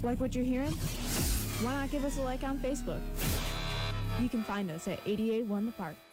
Like what you're hearing? Why not give us a like on Facebook? You can find us at 881 The Park.